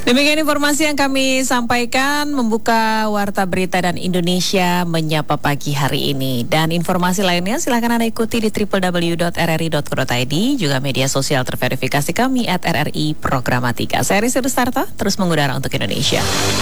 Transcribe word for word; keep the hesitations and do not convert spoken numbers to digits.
Demikian informasi yang kami sampaikan membuka Warta Berita dan Indonesia Menyapa pagi hari ini. Dan informasi lainnya silahkan Anda ikuti di w w w dot r r i dot co dot i d, juga media sosial terverifikasi kami at R R I Programatika. Saya Rizky Rustarto, terus mengudara untuk Indonesia.